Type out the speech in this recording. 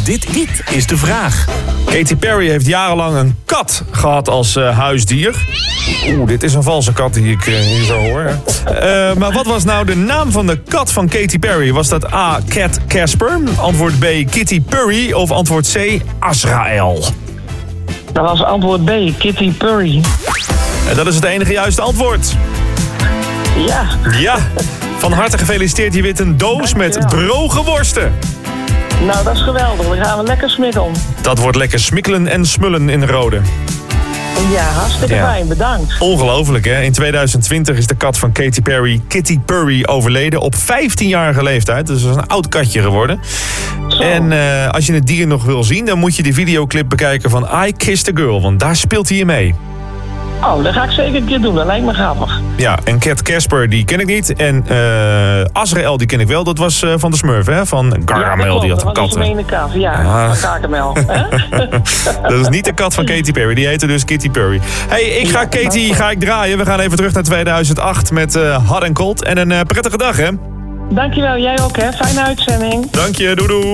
Dit is de vraag. Katy Perry heeft jarenlang een kat gehad als huisdier. Dit is een valse kat die ik hier zo hoor. Maar wat was nou de naam van de kat van Katy Perry? Was dat A, Cat Casper, antwoord B, Kitty Purry of antwoord C, Azrael? Dat was antwoord B, Kitty Purry. En dat is het enige juiste antwoord. Ja. Ja, van harte gefeliciteerd. Je wint een doos met droge worsten. Nou, dat is geweldig. Dan gaan we lekker smikkelen. Dat wordt lekker smikkelen en smullen in de Rode. Ja, hartstikke fijn. Bedankt. Ongelooflijk, hè? In 2020 is de kat van Katy Perry, Kitty Purry, overleden op 15-jarige leeftijd. Dus dat is een oud katje geworden. Zo. En als je het dier nog wil zien, dan moet je de videoclip bekijken van I Kissed a Girl. Want daar speelt hij in mee. Oh, dat ga ik zeker een keer doen. Dat lijkt me grappig. Ja, en Cat Casper, die ken ik niet. En Azrael, die ken ik wel. Dat was van de Smurfen, hè? Van Gargamel, ja, die had een kat. kat. Dat was een kat, van Gargamel. Dat is niet de kat van Katy Perry. Die heette dus Kitty Purry. Hey, ik ga Katy draaien. We gaan even terug naar 2008 met Hot and Cold. En een prettige dag, hè? Dankjewel, jij ook, hè? Fijne uitzending. Dank je, doei doei.